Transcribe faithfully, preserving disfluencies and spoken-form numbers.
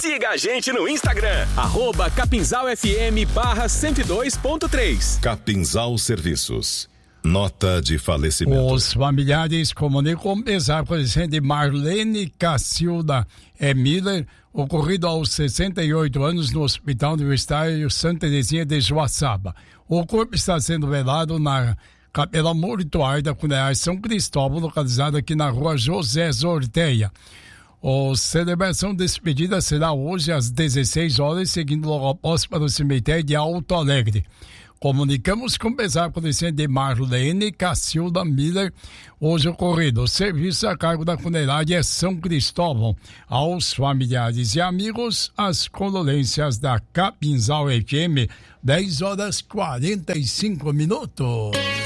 Siga a gente no Instagram, arroba Capinzal F M barra cento e dois ponto três. Capinzal Serviços. Nota de falecimento. Os familiares comunicam o pesar de Marlene Cacilda E. Miller, ocorrido aos sessenta e oito anos no Hospital Universitário Santa Teresinha de Joaçaba. O corpo está sendo velado na Capela Mortuária da Funerária São Cristóvão, localizada aqui na rua José Zorteia. A celebração de despedida será hoje às dezesseis horas, seguindo logo após para o cemitério de Alto Alegre. Comunicamos com o pesar de Marlene Cacilda Miller, hoje ocorrido. O serviço a cargo da funerária São Cristóvão. Aos familiares e amigos, as condolências da Capinzal F M, dez horas e quarenta e cinco minutos.